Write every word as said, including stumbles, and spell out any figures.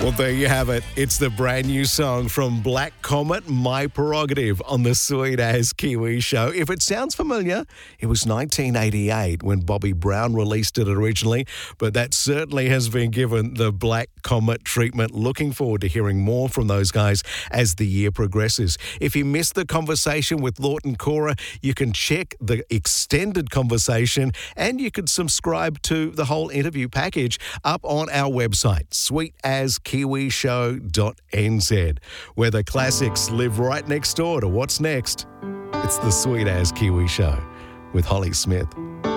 Well, there you have it. It's the brand new song from Black Comet, My Prerogative, on the Sweet As Kiwi Show. If it sounds familiar, it was nineteen eighty-eight when Bobby Brown released it originally, but that certainly has been given the Black Comet treatment. Looking forward to hearing more from those guys as the year progresses. If you missed the conversation with Lawton Cora, you can check the extended conversation and you can subscribe to the whole interview package up on our website, sweet as kiwi show dot n z, where the classics live right next door to what's next. It's the Sweet As Kiwi Show with Holly Smith.